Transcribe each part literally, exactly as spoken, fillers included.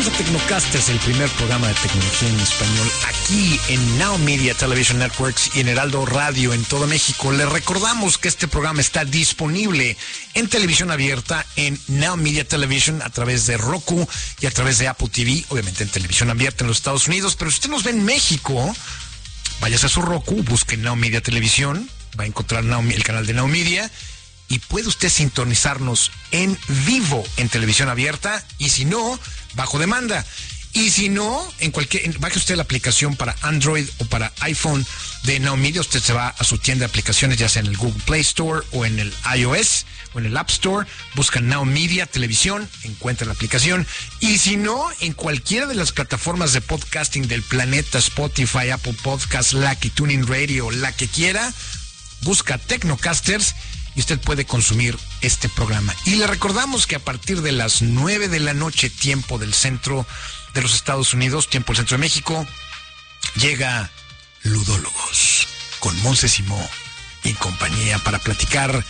Regresamos a Tecnocasters, el primer programa de tecnología en español aquí en Now Media Television Networks y en Heraldo Radio en todo México. Les recordamos que este programa está disponible en televisión abierta en Now Media Television a través de Roku y a través de Apple T V, obviamente en televisión abierta en los Estados Unidos, pero si usted nos ve en México, váyase a su Roku, busque Now Media Televisión, va a encontrar Now, el canal de Now Media, y puede usted sintonizarnos en vivo en televisión abierta, y si no, bajo demanda. Y si no, en cualquier, baje usted la aplicación para Android o para iPhone de Now Media. Usted se va a su tienda de aplicaciones, ya sea en el Google Play Store o en el iOS o en el App Store. Busca Now Media Televisión, encuentra la aplicación. Y si no, en cualquiera de las plataformas de podcasting del planeta, Spotify, Apple Podcasts, Lucky, Tuning Radio, la que quiera, busca Tecnocasters y usted puede consumir este programa. Y le recordamos que a partir de las nueve de la noche, tiempo del centro de los Estados Unidos, tiempo del centro de México, llega Ludólogos con Monse Simó y compañía para platicar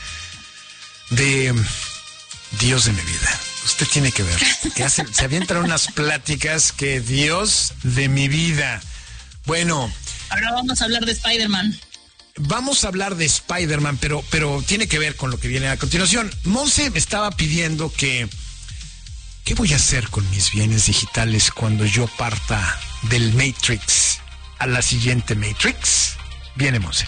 de Dios de mi vida. Usted tiene que ver, que hace, se avientan unas pláticas que Dios de mi vida. Bueno. Ahora vamos a hablar de Spider-Man. Vamos a hablar de Spider-Man, pero, pero tiene que ver con lo que viene a continuación. Monse me estaba pidiendo que... ¿Qué voy a hacer con mis bienes digitales cuando yo parta del Matrix a la siguiente Matrix? Viene Monse.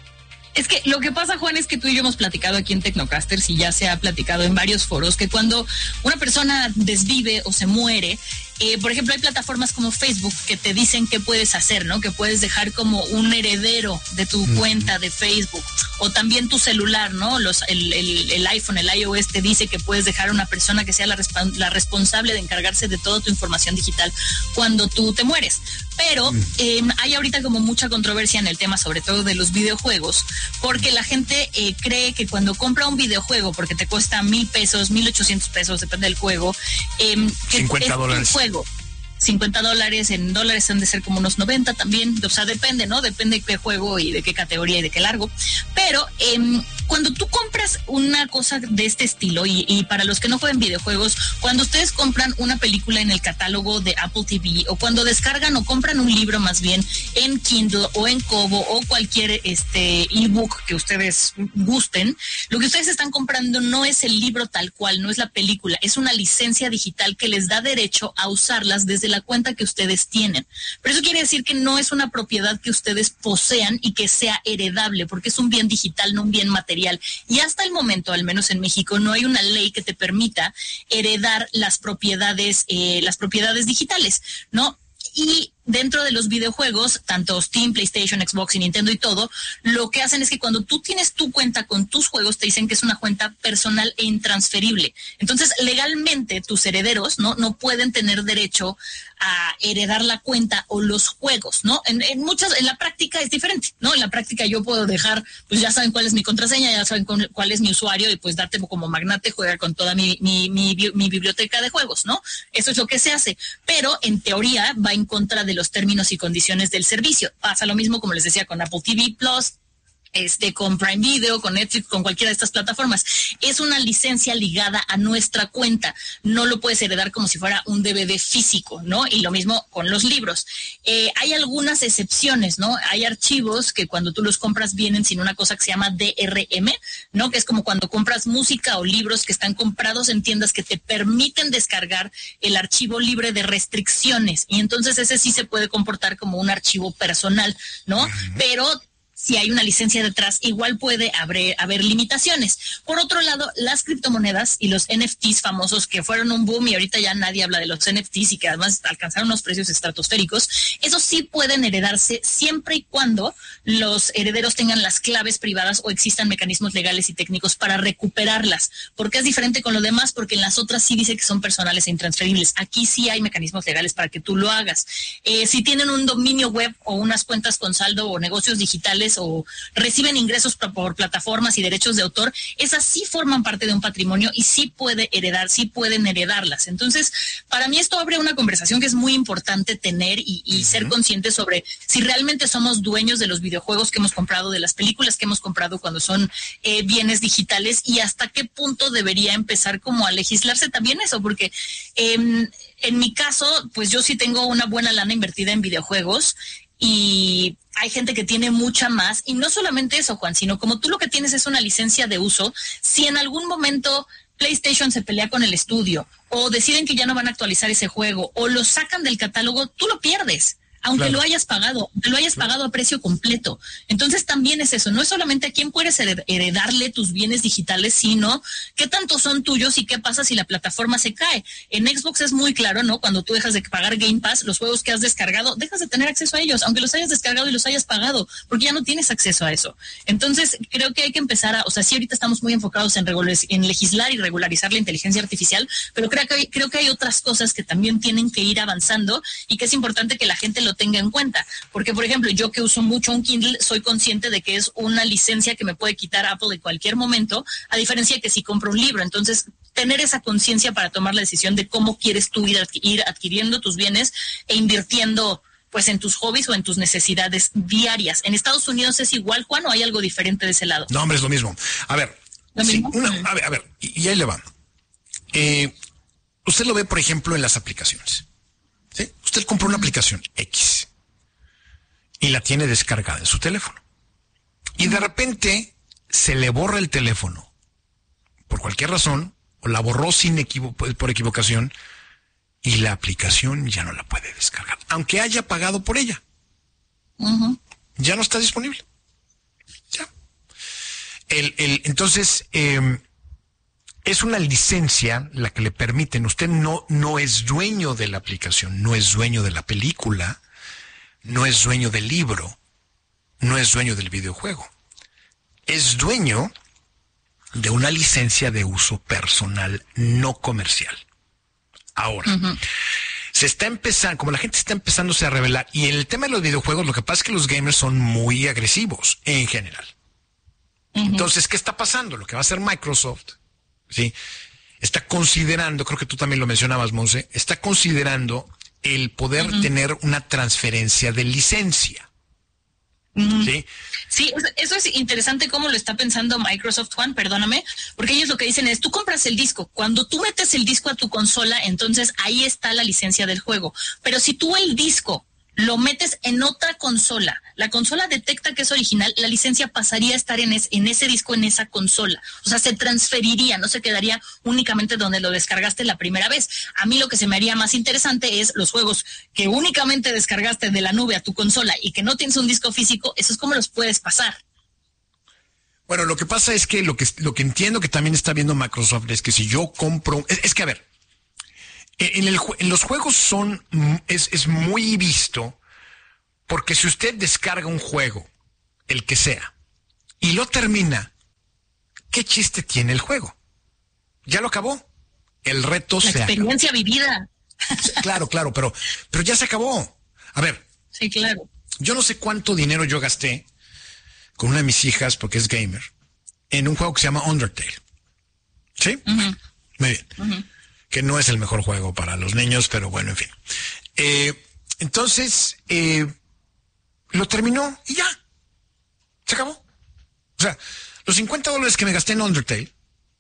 Es que lo que pasa, Juan, es que tú y yo hemos platicado aquí en Tecnocasters y ya se ha platicado en varios foros que cuando una persona desvive o se muere, eh, por ejemplo, hay plataformas como Facebook que te dicen qué puedes hacer, ¿no? Que puedes dejar como un heredero de tu mm. cuenta de Facebook, o también tu celular, ¿no? Los, el, el, el iPhone, el iOS te dice que puedes dejar a una persona que sea la, resp- la responsable de encargarse de toda tu información digital cuando tú te mueres. Pero mm. eh, hay ahorita como mucha controversia en el tema, sobre todo de los videojuegos, porque la gente eh, cree que cuando compra un videojuego, porque te cuesta mil pesos, mil ochocientos pesos, depende del juego, eh, que cincuenta dólares. Juego, cincuenta dólares, en dólares han de ser como unos noventa también, o sea, depende, ¿no? Depende de qué juego y de qué categoría y de qué largo. Pero eh, cuando tú compras una cosa de este estilo, y, y para los que no juegan videojuegos, cuando ustedes compran una película en el catálogo de Apple T V, o cuando descargan o compran un libro más bien en Kindle o en Kobo o cualquier este ebook que ustedes gusten, lo que ustedes están comprando no es el libro tal cual, no es la película, es una licencia digital que les da derecho a usarlas desde la cuenta que ustedes tienen. Pero eso quiere decir que no es una propiedad que ustedes posean y que sea heredable, porque es un bien digital, no un bien material. Y hasta el momento, al menos en México, no hay una ley que te permita heredar las propiedades, eh, las propiedades digitales, ¿no? Y dentro de los videojuegos, tanto Steam, PlayStation, Xbox y Nintendo y todo, lo que hacen es que cuando tú tienes tu cuenta con tus juegos, te dicen que es una cuenta personal e intransferible. Entonces, legalmente, tus herederos no, no pueden tener derecho a heredar la cuenta o los juegos, ¿no? En, en muchas, en la práctica es diferente, ¿no? En la práctica yo puedo dejar, pues ya saben cuál es mi contraseña, ya saben con, cuál es mi usuario, y pues darte como magnate, juega con toda mi, mi, mi, mi biblioteca de juegos, ¿no? Eso es lo que se hace. Pero, en teoría, va en contra de los términos y condiciones del servicio. Pasa lo mismo, como les decía, con Apple T V Plus, este, con Prime Video, con Netflix, con cualquiera de estas plataformas. Es una licencia ligada a nuestra cuenta. No lo puedes heredar como si fuera un D V D físico, ¿no? Y lo mismo con los libros. Eh, hay algunas excepciones, ¿no? Hay archivos que cuando tú los compras vienen sin una cosa que se llama D R M, ¿no? Que es como cuando compras música o libros que están comprados en tiendas que te permiten descargar el archivo libre de restricciones. Y entonces ese sí se puede comportar como un archivo personal, ¿no? Uh-huh. Pero si hay una licencia detrás, igual puede haber, haber limitaciones. Por otro lado, las criptomonedas y los N F Ts famosos, que fueron un boom y ahorita ya nadie habla de los N F Ts y que además alcanzaron unos precios estratosféricos, esos sí pueden heredarse siempre y cuando los herederos tengan las claves privadas o existan mecanismos legales y técnicos para recuperarlas. Porque es diferente con lo demás, porque en las otras sí dice que son personales e intransferibles. Aquí sí hay mecanismos legales para que tú lo hagas. Eh, si tienen un dominio web o unas cuentas con saldo o negocios digitales, o reciben ingresos por plataformas y derechos de autor, esas sí forman parte de un patrimonio y sí puede heredar, sí pueden heredarlas. Entonces, para mí esto abre una conversación que es muy importante tener y, y uh-huh. ser conscientes sobre si realmente somos dueños de los videojuegos que hemos comprado, de las películas que hemos comprado cuando son eh, bienes digitales, y hasta qué punto debería empezar como a legislarse también eso, porque eh, en mi caso, pues yo sí tengo una buena lana invertida en videojuegos y hay gente que tiene mucha más. Y no solamente eso, Juan, sino como tú lo que tienes es una licencia de uso, si en algún momento PlayStation se pelea con el estudio o deciden que ya no van a actualizar ese juego o lo sacan del catálogo, tú lo pierdes. Aunque claro. lo hayas pagado, aunque lo hayas pagado a precio completo. Entonces también es eso, no es solamente a quién puedes heredarle tus bienes digitales, sino qué tanto son tuyos y qué pasa si la plataforma se cae. En Xbox es muy claro, ¿no? Cuando tú dejas de pagar Game Pass, los juegos que has descargado, dejas de tener acceso a ellos, aunque los hayas descargado y los hayas pagado, porque ya no tienes acceso a eso. Entonces creo que hay que empezar a, o sea, sí ahorita estamos muy enfocados en, en legislar y regularizar la inteligencia artificial, pero creo que, hay, creo que hay otras cosas que también tienen que ir avanzando y que es importante que la gente lo tenga en cuenta, porque por ejemplo yo que uso mucho un Kindle soy consciente de que es una licencia que me puede quitar Apple en cualquier momento, a diferencia de que si compro un libro. Entonces tener esa conciencia para tomar la decisión de cómo quieres tú ir, ir adquiriendo tus bienes e invirtiendo pues en tus hobbies o en tus necesidades diarias. ¿En Estados Unidos es igual, Juan, o hay algo diferente de ese lado? No, hombre, es lo mismo. A ver, sí, una, a ver, a ver, y, y ahí le va. Eh, usted lo ve, por ejemplo, en las aplicaciones. ¿Sí? Usted compra una aplicación X y la tiene descargada en su teléfono. Y de repente se le borra el teléfono por cualquier razón, o la borró sin equivo- por equivocación, y la aplicación ya no la puede descargar, aunque haya pagado por ella. Uh-huh. Ya no está disponible. Ya. El, el, entonces, eh, es una licencia la que le permiten. Usted no, no es dueño de la aplicación, no es dueño de la película, no es dueño del libro, no es dueño del videojuego. Es dueño de una licencia de uso personal no comercial. Ahora, uh-huh. se está empezando, como la gente está empezándose a revelar, y en el tema de los videojuegos, lo que pasa es que los gamers son muy agresivos en general. Uh-huh. Entonces, ¿qué está pasando? Lo que va a hacer Microsoft, ¿sí? Está considerando, creo que tú también lo mencionabas, Monse, está considerando el poder uh-huh. tener una transferencia de licencia. Uh-huh. ¿Sí? Sí, eso es interesante cómo lo está pensando Microsoft, Juan, perdóname, porque ellos lo que dicen es, tú compras el disco, cuando tú metes el disco a tu consola, entonces ahí está la licencia del juego, pero si tú el disco lo metes en otra consola, la consola detecta que es original, la licencia pasaría a estar en, es, en ese disco, en esa consola. O sea, se transferiría, no se quedaría únicamente donde lo descargaste la primera vez. A mí lo que se me haría más interesante es los juegos que únicamente descargaste de la nube a tu consola y que no tienes un disco físico, eso es como los puedes pasar. Bueno, lo que pasa es que lo que, lo que entiendo que también está viendo Microsoft es que si yo compro, es, es que a ver, En, el, en los juegos son es, es muy visto, porque si usted descarga un juego, el que sea, y lo termina, ¿qué chiste tiene el juego? Ya lo acabó. El reto La se acabó. experiencia vivida. Claro, claro, pero, pero ya se acabó. A ver. Sí, claro. Yo no sé cuánto dinero yo gasté con una de mis hijas, porque es gamer, en un juego que se llama Undertale. ¿Sí? Uh-huh. Muy bien. Uh-huh. Que no es el mejor juego para los niños, pero bueno, en fin. Eh, entonces, eh, lo terminó y ya. Se acabó. O sea, los cincuenta dólares que me gasté en Undertale,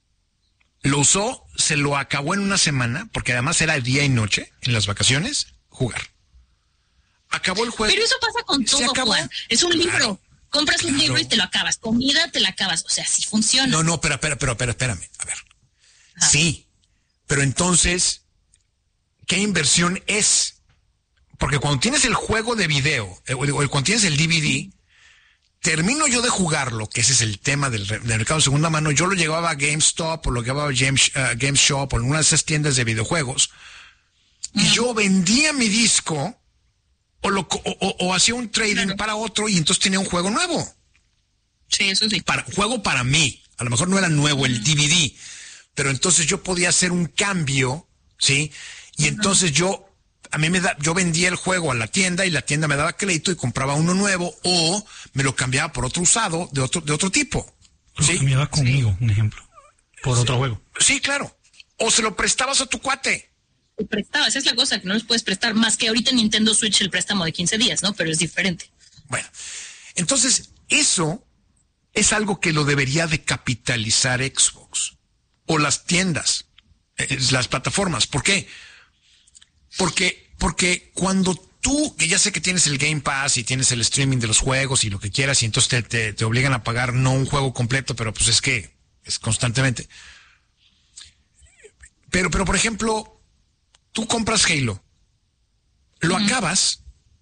lo usó, se lo acabó en una semana, porque además era día y noche, en las vacaciones, jugar. Acabó el juego. Pero eso pasa con todo, Juan. Es un claro, libro. Compras claro. un libro y te lo acabas. Comida, te la acabas. O sea, sí funciona. No, no, pero, pero, pero, pero espérame. A ver. Ajá. Sí. Pero entonces, ¿qué inversión es? Porque cuando tienes el juego de video, o cuando tienes el D V D, termino yo de jugarlo, que ese es el tema del, del mercado de segunda mano, yo lo llevaba a GameStop, o lo llevaba a Game, uh, GameShop, o en una de esas tiendas de videojuegos, y uh-huh. yo vendía mi disco, o, lo, o, o, o hacía un trading claro. para otro, y entonces tenía un juego nuevo. Sí, eso sí. Para, juego para mí. A lo mejor no era nuevo uh-huh. el D V D, pero entonces yo podía hacer un cambio, ¿sí? Y uh-huh. entonces yo, a mí me da, yo vendía el juego a la tienda y la tienda me daba crédito y compraba uno nuevo, o me lo cambiaba por otro usado de otro, de otro tipo. ¿Sí? Lo cambiabas conmigo, sí. un ejemplo, por sí. otro juego. Sí, claro. O se lo prestabas a tu cuate. Te prestabas, esa es la cosa, que no les puedes prestar, más que ahorita en Nintendo Switch el préstamo de quince días, ¿no? Pero es diferente. Bueno, entonces, eso es algo que lo debería de capitalizar Xbox. O las tiendas, eh, las plataformas. ¿Por qué? Porque, porque cuando tú, que ya sé que tienes el Game Pass y tienes el streaming de los juegos y lo que quieras, y entonces te, te, te obligan a pagar no un juego completo, pero pues es que es constantemente. Pero, pero por ejemplo, tú compras Halo, lo uh-huh. acabas,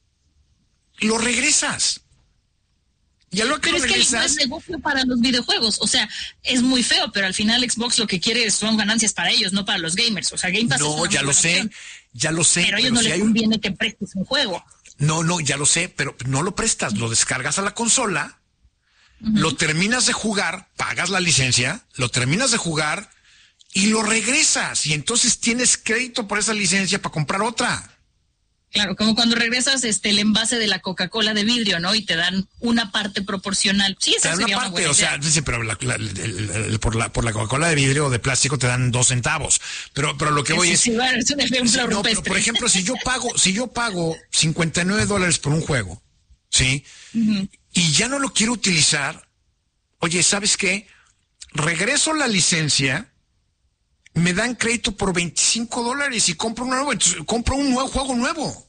lo regresas. Ya lo pero es que no es negocio para los videojuegos, o sea, es muy feo, pero al final Xbox lo que quiere son ganancias para ellos, no para los gamers, o sea, Game Pass no, es ya lo sé, opción, ya lo sé. Pero a ellos pero no si les conviene un... que prestes un juego. No, no, ya lo sé, pero no lo prestas, lo descargas a la consola, uh-huh. lo terminas de jugar, pagas la licencia, lo terminas de jugar y lo regresas, y entonces tienes crédito por esa licencia para comprar otra. Claro, como cuando regresas este el envase de la Coca-Cola de vidrio, ¿no? Y te dan una parte proporcional. Sí, esa sería una parte, una o sea, dice, pero la, la, la, la, por la por la Coca-Cola de vidrio o de plástico te dan dos centavos. Pero pero lo que voy sí, es, sí, bueno, es un ejemplo sí, no, rupestre. pero, por ejemplo, si yo pago si yo pago cincuenta y nueve dólares por un juego, ¿sí? Uh-huh. Y ya no lo quiero utilizar. Oye, ¿sabes qué? Regreso la licencia. Me dan crédito por veinticinco dólares y compro un nuevo, entonces compro un nuevo juego nuevo.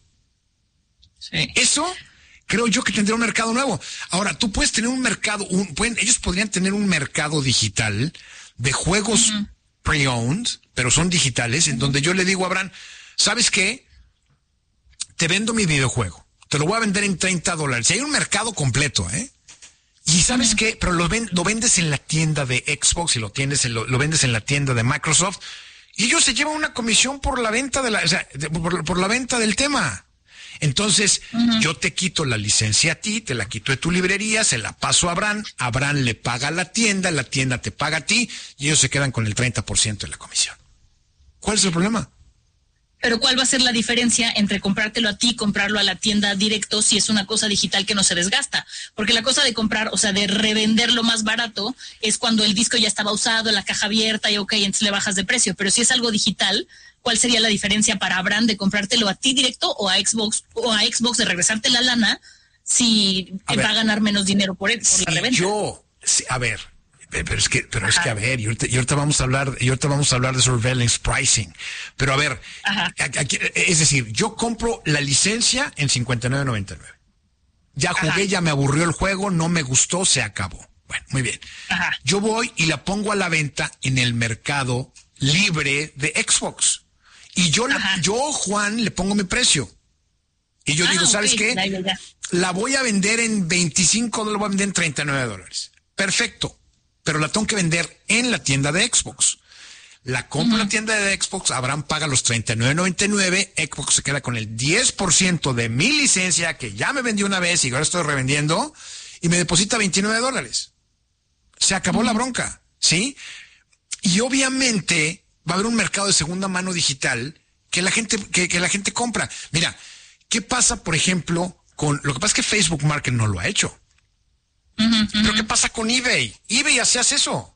Sí. Eso creo yo que tendría un mercado nuevo. Ahora, tú puedes tener un mercado, un, pueden, ellos podrían tener un mercado digital de juegos uh-huh. pre-owned, pero son digitales, uh-huh. en donde yo le digo a Abraham, ¿sabes qué? Te vendo mi videojuego, te lo voy a vender en treinta dólares. Y hay un mercado completo, ¿eh? Y ¿sabes uh-huh. qué? Pero lo, ven, lo vendes en la tienda de Xbox y lo tienes en lo, lo vendes en la tienda de Microsoft y ellos se llevan una comisión por la venta de la, o sea, de, por, por la venta del tema. Entonces, uh-huh. yo te quito la licencia a ti, te la quito de tu librería, se la paso a Abraham, Abraham le paga a la tienda, la tienda te paga a ti y ellos se quedan con el treinta por ciento de la comisión. ¿Cuál es el problema? Pero ¿cuál va a ser la diferencia entre comprártelo a ti y comprarlo a la tienda directo si es una cosa digital que no se desgasta? Porque la cosa de comprar, o sea, de revenderlo más barato es cuando el disco ya estaba usado, la caja abierta y ok, entonces le bajas de precio. Pero si es algo digital, ¿cuál sería la diferencia para Abraham de comprártelo a ti directo o a Xbox o a Xbox de regresarte la lana si te va a ganar menos dinero por, él, por si la reventa? Yo, si, a ver... Pero es que, pero Ajá. es que a ver, y ahorita, y ahorita vamos a hablar, y ahorita vamos a hablar de surveillance pricing. Pero a ver, aquí, es decir, yo compro la licencia en cincuenta y nueve noventa y nueve. Ya jugué, Ajá. ya me aburrió el juego, no me gustó, se acabó. Bueno, muy bien. Ajá. Yo voy y la pongo a la venta en el mercado libre de Xbox. Y yo, la, yo, Juan, le pongo mi precio. Y yo ah, digo, ¿sabes okay. qué? Ya, ya. La voy a vender en veinticinco, la voy a vender en treinta y nueve dólares. Perfecto. Pero la tengo que vender en la tienda de Xbox. La compro uh-huh. en la tienda de Xbox, Abraham paga los treinta y nueve noventa y nueve, Xbox se queda con el diez por ciento de mi licencia que ya me vendió una vez y ahora estoy revendiendo y me deposita veintinueve dólares. Se acabó uh-huh. la bronca, ¿sí? Y obviamente va a haber un mercado de segunda mano digital que la gente, que, que la gente compra. Mira, ¿qué pasa, por ejemplo, con... Lo que pasa es que Facebook Market no lo ha hecho. Uh-huh, uh-huh. Pero ¿qué pasa con eBay? eBay hacías eso.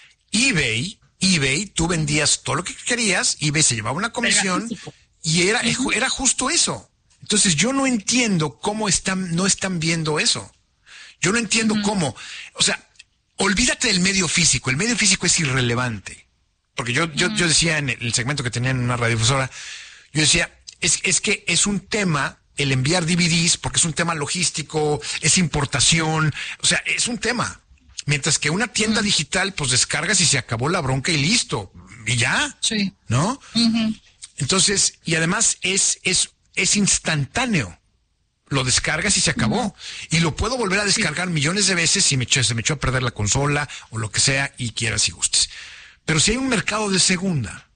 eBay, eBay, tú vendías todo lo que querías, eBay se llevaba una comisión y era, uh-huh. era justo eso. Entonces yo no entiendo cómo están, no están viendo eso. Yo no entiendo uh-huh. cómo. O sea, olvídate del medio físico. El medio físico es irrelevante. Porque yo, uh-huh. yo, yo decía en el segmento que tenía en una radiodifusora, yo decía, es, es que es un tema el enviar D V Ds, porque es un tema logístico, es importación, o sea, es un tema. Mientras que una tienda uh-huh. digital, pues descargas y se acabó la bronca y listo. Y ya, sí. ¿no? Uh-huh. Entonces, y además es, es, es instantáneo. Lo descargas y se acabó. Uh-huh. Y lo puedo volver a descargar sí. millones de veces si me echó, se me echó a perder la consola o lo que sea y quieras y gustes. Pero si hay un mercado de segunda,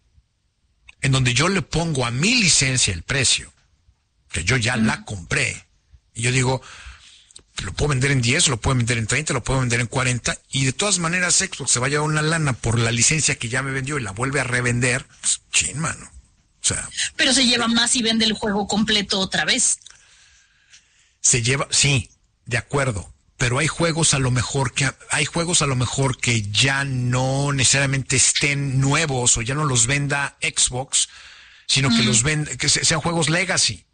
en donde yo le pongo a mi licencia el precio, que yo ya uh-huh. la compré, y yo digo, lo puedo vender en diez, lo puedo vender en treinta, lo puedo vender en cuarenta, y de todas maneras Xbox se va a llevar una lana por la licencia que ya me vendió y la vuelve a revender, pues, chin, mano. O sea, pero se lleva más y vende el juego completo otra vez. Se lleva, sí, de acuerdo, pero hay juegos a lo mejor que hay juegos a lo mejor que ya no necesariamente estén nuevos o ya no los venda Xbox, sino mm. que los venda, que sean juegos legacy.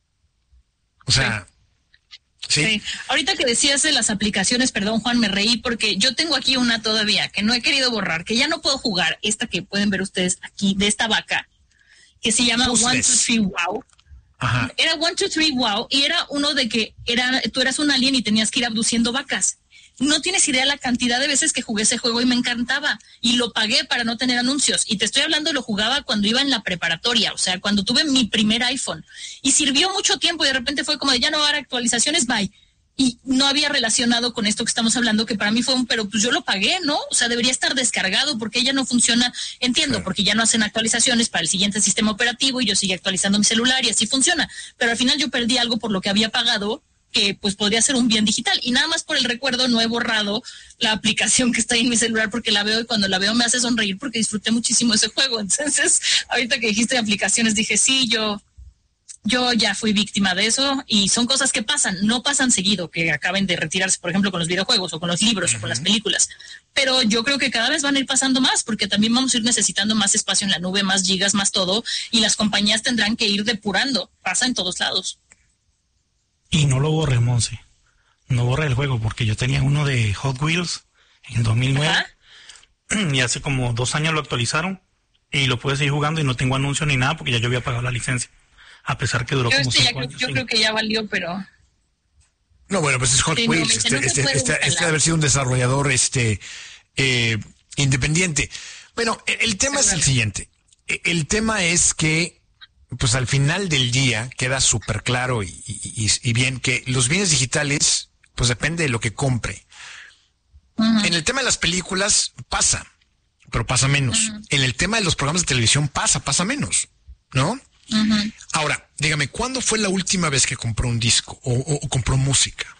O sea, sí. ¿sí? Sí. Ahorita que decías de las aplicaciones, perdón, Juan, me reí porque yo tengo aquí una todavía que no he querido borrar, que ya no puedo jugar, esta que pueden ver ustedes aquí, de esta vaca. que se llama Puzzles. One, Two, Three, Wow. Ajá. Era One, Two, Three, Wow, y era uno de que era, tú eras un alien y tenías que ir abduciendo vacas. No tienes idea la cantidad de veces que jugué ese juego y me encantaba. Y lo pagué para no tener anuncios. Y te estoy hablando, lo jugaba cuando iba en la preparatoria, o sea, cuando tuve mi primer iPhone. Y sirvió mucho tiempo y de repente fue como de ya no va a haber actualizaciones, bye. Y no había relacionado con esto que estamos hablando, que para mí fue un, pero pues yo lo pagué, ¿no? O sea, debería estar descargado porque ya no funciona, entiendo, claro, porque ya no hacen actualizaciones para el siguiente sistema operativo y yo sigo actualizando mi celular y así funciona. Pero al final yo perdí algo por lo que había pagado, que pues podría ser un bien digital, y nada más por el recuerdo no he borrado la aplicación que está ahí en mi celular porque la veo y cuando la veo me hace sonreír porque disfruté muchísimo ese juego. Entonces, ahorita que dijiste de aplicaciones dije, sí, yo yo ya fui víctima de eso y son cosas que pasan, no pasan seguido que acaben de retirarse, por ejemplo, con los videojuegos o con los libros, uh-huh, o con las películas, pero yo creo que cada vez van a ir pasando más porque también vamos a ir necesitando más espacio en la nube, más gigas, más todo, y las compañías tendrán que ir depurando, pasa en todos lados. Y no lo borré, Monse. No borré el juego porque yo tenía uno de Hot Wheels en dos mil nueve. Ajá. Y hace como dos años lo actualizaron y lo pude seguir jugando y no tengo anuncios ni nada porque ya yo había pagado la licencia. A pesar que duró yo como este cinco ya, años. Yo sí. creo que ya valió, pero... No, bueno, pues es Hot sí, Wheels. No, este, no este, este, este debe haber sido un desarrollador este, eh, independiente. Bueno, el, el tema es el siguiente. El tema es que pues al final del día queda súper claro y, y, y bien que los bienes digitales, pues depende de lo que compre. Uh-huh. En el tema de las películas pasa, pero pasa menos. Uh-huh. En el tema de los programas de televisión pasa, pasa menos, ¿no? Uh-huh. Ahora, dígame, ¿cuándo fue la última vez que compró un disco o, o, o compró música?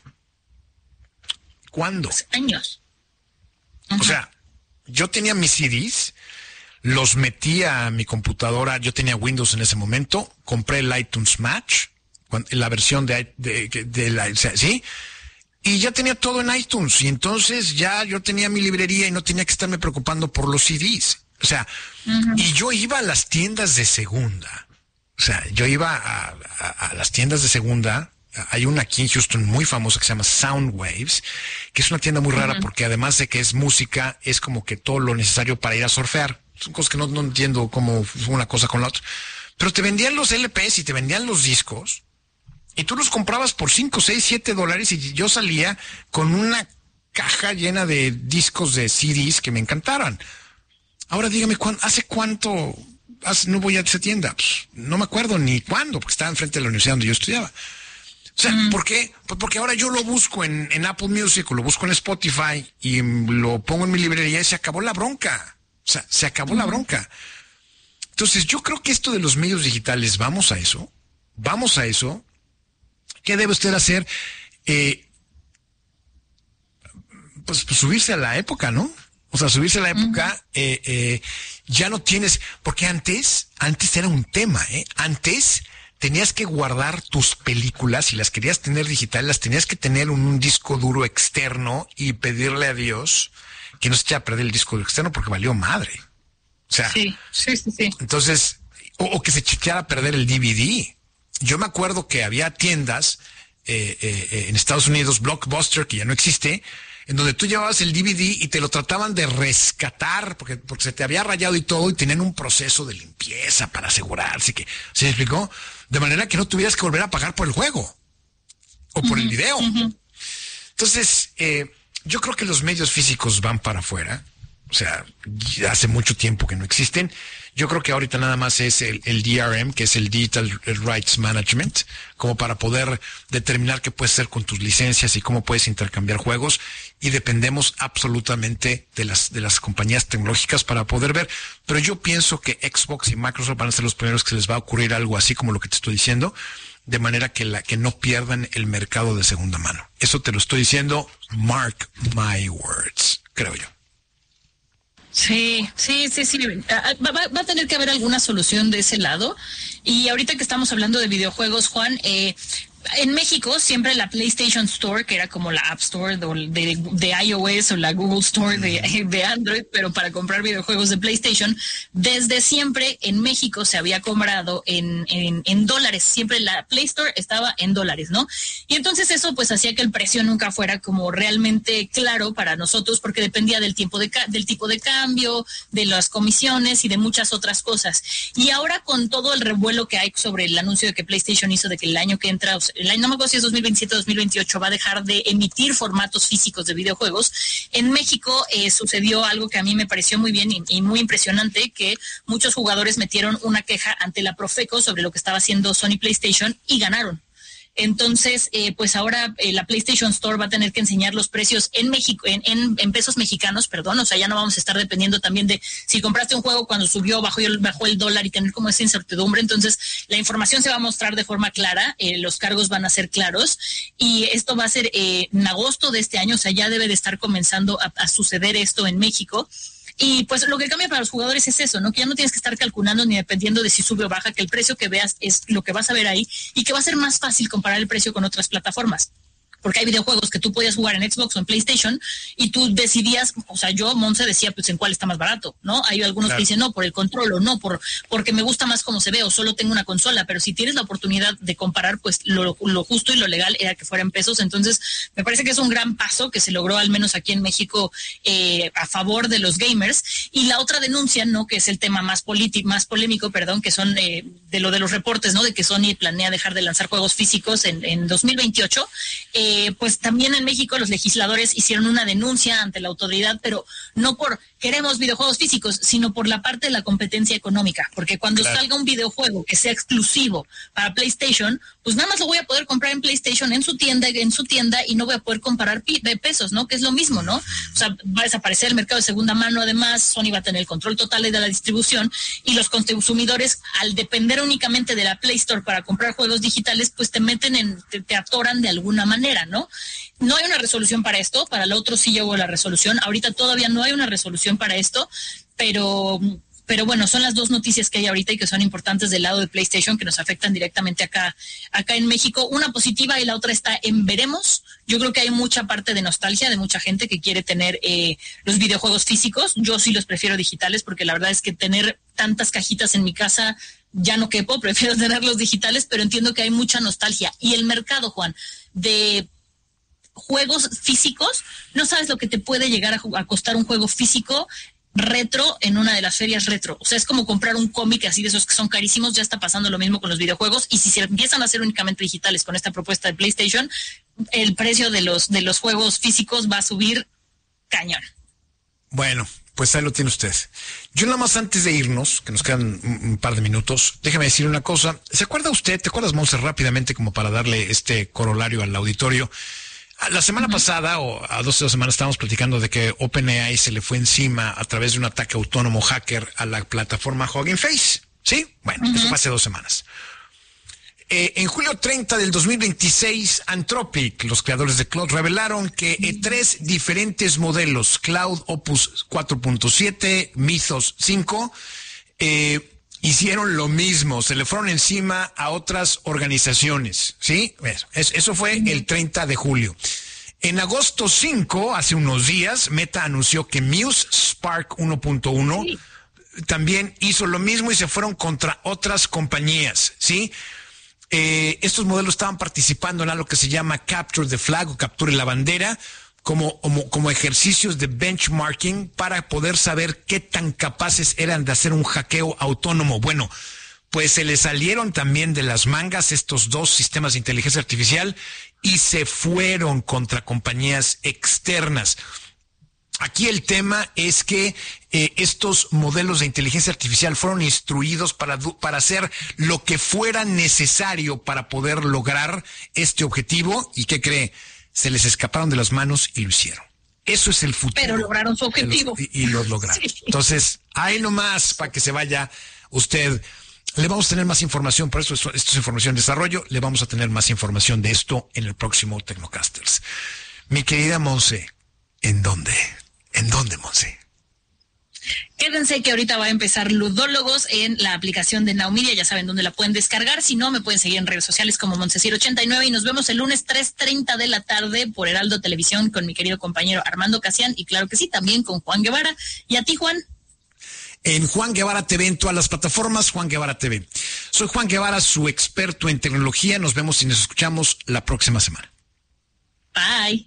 ¿Cuándo? Hace años. Uh-huh. O sea, yo tenía mis C Ds, los metí a mi computadora, yo tenía Windows en ese momento, compré el iTunes Match, la versión de, de, de, de la, ¿sí? Y ya tenía todo en iTunes, y entonces ya yo tenía mi librería y no tenía que estarme preocupando por los C Ds. O sea, uh-huh, y yo iba a las tiendas de segunda. O sea, yo iba a, a, a las tiendas de segunda. Hay una aquí en Houston muy famosa que se llama Soundwaves, que es una tienda muy rara uh-huh, porque además de que es música, es como que todo lo necesario para ir a surfear. Son cosas que no, no entiendo cómo fue una cosa con la otra. Pero te vendían los L Pes y te vendían los discos y tú los comprabas por cinco, seis, siete dólares y yo salía con una caja llena de discos de C Ds que me encantaran. Ahora dígame, ¿hace cuánto hace, no voy a esa tienda? Pues, no me acuerdo ni cuándo, porque estaba enfrente de la universidad donde yo estudiaba. O sea, mm. ¿por qué? Pues porque ahora yo lo busco en, en Apple Music o lo busco en Spotify y lo pongo en mi librería y se acabó la bronca. O sea, se acabó uh-huh, la bronca. Entonces, yo creo que esto de los medios digitales, vamos a eso, vamos a eso. ¿Qué debe usted hacer? Eh, pues, pues subirse a la época, ¿no? O sea, subirse a la época, uh-huh, eh, eh, ya no tienes, porque antes, antes era un tema, ¿eh? Antes tenías que guardar tus películas, si las querías tener digitales, las tenías que tener en un disco duro externo y pedirle a Dios que no se eche a perder el disco externo porque valió madre. O sea, sí, sí, sí, sí. Entonces, o, o que se echara a perder el D V D. Yo me acuerdo que había tiendas eh, eh, en Estados Unidos, Blockbuster, que ya no existe, en donde tú llevabas el D V D y te lo trataban de rescatar porque, porque se te había rayado y todo, y tenían un proceso de limpieza para asegurarse que, ¿se me explicó? De manera que no tuvieras que volver a pagar por el juego o por uh-huh, el video. Uh-huh. Entonces, eh, yo creo que los medios físicos van para afuera. O sea, ya hace mucho tiempo que no existen. Yo creo que ahorita nada más es el, el D R M, que es el Digital Rights Management, como para poder determinar qué puedes hacer con tus licencias y cómo puedes intercambiar juegos. Y dependemos absolutamente de las, de las compañías tecnológicas para poder ver. Pero yo pienso que Xbox y Microsoft van a ser los primeros que les va a ocurrir algo así como lo que te estoy diciendo, de manera que la que no pierdan el mercado de segunda mano. Eso te lo estoy diciendo, mark my words, creo yo. Sí, sí, sí, sí. Va, va, va a tener que haber alguna solución de ese lado. Y ahorita que estamos hablando de videojuegos, Juan, eh, En México siempre la PlayStation Store, que era como la App Store de, de, de iOS o la Google Store de, de Android, pero para comprar videojuegos de PlayStation, desde siempre en México se había comprado en, en, en dólares. Siempre la Play Store estaba en dólares, ¿no? Y entonces eso pues hacía que el precio nunca fuera como realmente claro para nosotros, porque dependía del tiempo de del tipo de cambio, de las comisiones y de muchas otras cosas. Y ahora con todo el revuelo que hay sobre el anuncio de que PlayStation hizo de que el año que entra, o sea, el año, no me acuerdo si es dos mil veintisiete o dos mil veintiocho, va a dejar de emitir formatos físicos de videojuegos. En México eh, sucedió algo que a mí me pareció muy bien y, y muy impresionante, que muchos jugadores metieron una queja ante la Profeco sobre lo que estaba haciendo Sony PlayStation y ganaron. Entonces, eh, pues ahora eh, la PlayStation Store va a tener que enseñar los precios en México, en, en, en pesos mexicanos, perdón, o sea, ya no vamos a estar dependiendo también de si compraste un juego cuando subió, bajó el, bajó el dólar y tener como esa incertidumbre. Entonces, la información se va a mostrar de forma clara, eh, los cargos van a ser claros y esto va a ser eh, en agosto de este año, o sea, ya debe de estar comenzando a, a suceder esto en México. Y pues lo que cambia para los jugadores es eso, ¿no? Que ya no tienes que estar calculando ni dependiendo de si sube o baja, que el precio que veas es lo que vas a ver ahí y que va a ser más fácil comparar el precio con otras plataformas. Porque hay videojuegos que tú podías jugar en Xbox o en PlayStation y tú decidías, o sea, yo, Monse, decía, pues, en cuál está más barato, ¿no? Hay algunos claro. que dicen, no, por el control o no, por porque me gusta más cómo se ve o solo tengo una consola, pero si tienes la oportunidad de comparar, pues, lo, lo justo y lo legal era que fuera en pesos. Entonces, me parece que es un gran paso que se logró, al menos aquí en México, eh, a favor de los gamers. Y la otra denuncia, ¿no? Que es el tema más político, más polémico, perdón, que son eh, de lo de los reportes, ¿no? De que Sony planea dejar de lanzar juegos físicos en, en dos mil veintiocho. Eh, Eh, pues también en México los legisladores hicieron una denuncia ante la autoridad, pero no por queremos videojuegos físicos, sino por la parte de la competencia económica, porque cuando claro. salga un videojuego que sea exclusivo para PlayStation, pues nada más lo voy a poder comprar en PlayStation en su tienda, en su tienda y no voy a poder comparar pi- de pesos, ¿no? Que es lo mismo, ¿no? O sea, va a desaparecer el mercado de segunda mano, además Sony va a tener el control total de la distribución y los consumidores, al depender únicamente de la Play Store para comprar juegos digitales, pues te meten en, te, te atoran de alguna manera, ¿no? No hay una resolución para esto, para el otro sí llegó la resolución, ahorita todavía no hay una resolución para esto, pero pero bueno, son las dos noticias que hay ahorita y que son importantes del lado de PlayStation, que nos afectan directamente acá acá en México. Una positiva y la otra está en veremos. Yo creo que hay mucha parte de nostalgia de mucha gente que quiere tener eh, los videojuegos físicos. Yo sí los prefiero digitales porque la verdad es que tener tantas cajitas en mi casa ya no quepo, prefiero tenerlos digitales, pero entiendo que hay mucha nostalgia. Y el mercado, Juan, de juegos físicos, no sabes lo que te puede llegar a, a costar un juego físico retro en una de las ferias retro. O sea, es como comprar un cómic así de esos que son carísimos. Ya está pasando lo mismo con los videojuegos y si se empiezan a hacer únicamente digitales con esta propuesta de PlayStation, el precio de los de los juegos físicos va a subir cañón. Bueno, pues ahí lo tiene usted. Yo nada más antes de irnos, que nos quedan un, un par de minutos, déjame decir una cosa. ¿Se acuerda usted, te acuerdas, Monse, rápidamente como para darle este corolario al auditorio? La semana uh-huh. pasada, o a dos, dos semanas, estábamos platicando de que OpenAI se le fue encima a través de un ataque autónomo hacker a la plataforma Hugging Face. ¿Sí? Bueno, uh-huh. eso fue hace dos semanas. Eh, en julio treinta del dos mil veintiséis, Anthropic, los creadores de Claude, revelaron que eh, tres diferentes modelos, Claude Opus cuatro punto siete, Mythos cinco, eh, hicieron lo mismo, se le fueron encima a otras organizaciones, ¿sí? Eso, eso fue el treinta de julio. En agosto cinco, hace unos días, Meta anunció que Muse Spark uno punto uno sí. también hizo lo mismo y se fueron contra otras compañías, ¿sí? Eh, estos modelos estaban participando en algo que se llama Capture the Flag o Capture la Bandera, como, como, como ejercicios de benchmarking para poder saber qué tan capaces eran de hacer un hackeo autónomo. Bueno, pues se les salieron también de las mangas estos dos sistemas de inteligencia artificial y se fueron contra compañías externas. Aquí el tema es que eh, estos modelos de inteligencia artificial fueron instruidos para, para hacer lo que fuera necesario para poder lograr este objetivo. ¿Y qué cree? Se les escaparon de las manos y lo hicieron. Eso es el futuro. Pero lograron su objetivo. Los, y, y los lograron. Sí. Entonces, ahí nomás para que se vaya usted. Le vamos a tener más información, por eso esto, esto es información de desarrollo. Le vamos a tener más información de esto en el próximo Tecnocasters. Mi querida Monse, ¿en dónde? ¿En dónde, Monse? Quédense que ahorita va a empezar Ludólogos en la aplicación de Now Media, ya saben dónde la pueden descargar, si no me pueden seguir en redes sociales como Montesir ochenta y nueve y nos vemos el lunes tres treinta de la tarde por Heraldo Televisión con mi querido compañero Armando Casián y claro que sí, también con Juan Guevara. ¿Y a ti, Juan? En Juan Guevara T V, en todas las plataformas, Juan Guevara T V. Soy Juan Guevara, su experto en tecnología. Nos vemos y nos escuchamos la próxima semana. Bye.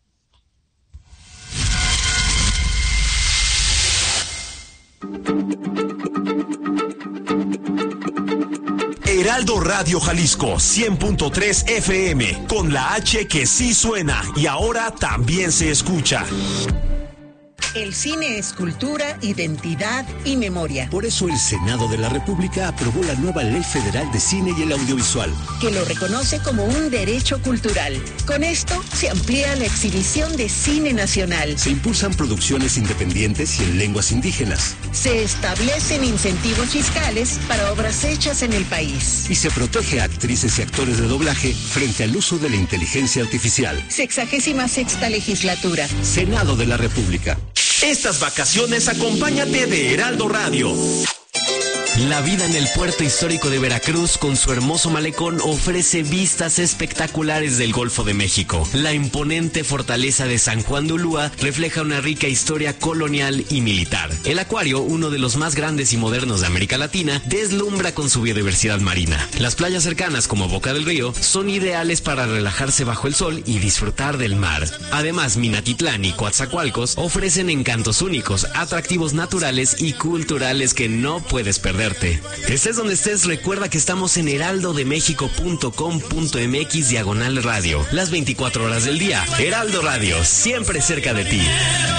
Heraldo Radio Jalisco cien punto tres F M, con la H que sí suena y ahora también se escucha. El cine es cultura, identidad y memoria. Por eso el Senado de la República aprobó la nueva Ley Federal de Cine y el Audiovisual, que lo reconoce como un derecho cultural. Con esto se amplía la exhibición de cine nacional. Se impulsan producciones independientes y en lenguas indígenas. Se establecen incentivos fiscales para obras hechas en el país. Y se protege a actrices y actores de doblaje frente al uso de la inteligencia artificial. Sexagésima sexta legislatura. Senado de la República. Estas vacaciones acompáñate de Heraldo Radio. La vida en el puerto histórico de Veracruz con su hermoso malecón ofrece vistas espectaculares del Golfo de México. La imponente fortaleza de San Juan de Ulúa refleja una rica historia colonial y militar. El acuario, uno de los más grandes y modernos de América Latina, deslumbra con su biodiversidad marina. Las playas cercanas como Boca del Río son ideales para relajarse bajo el sol y disfrutar del mar. Además, Minatitlán y Coatzacoalcos ofrecen encantos únicos, atractivos naturales y culturales que no puedes perder. Estés donde estés, recuerda que estamos en heraldo de méxico punto com punto m x diagonal radio, las veinticuatro horas del día. Heraldo Radio, siempre cerca de ti.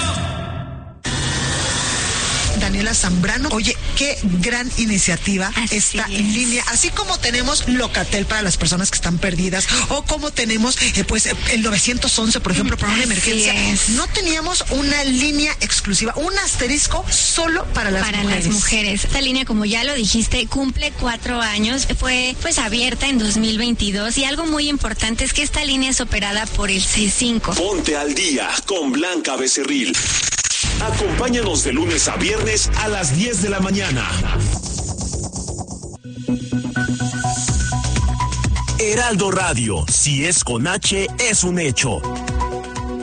Daniela Zambrano. Oye, qué gran iniciativa Así esta es. línea. Así como tenemos Locatel para las personas que están perdidas, o como tenemos eh, pues el novecientos once, por ejemplo, para una Así emergencia. es. No teníamos una línea exclusiva, un asterisco solo para las para mujeres. las mujeres. Esta línea, como ya lo dijiste, cumple cuatro años. Fue pues abierta en dos mil veintidós y algo muy importante es que esta línea es operada por el C cinco. Ponte al día con Blanca Becerril. Acompáñanos de lunes a viernes a las diez de la mañana. Heraldo Radio, si es con H, es un hecho.